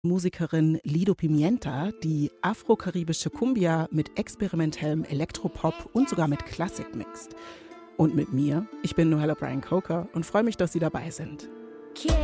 Musikerin Lido Pimienta, die afro-karibische Cumbia mit experimentellem Elektropop und sogar mit Klassik mixt. Und mit mir, ich bin Noelle O'Brien Coker und freue mich, dass Sie dabei sind.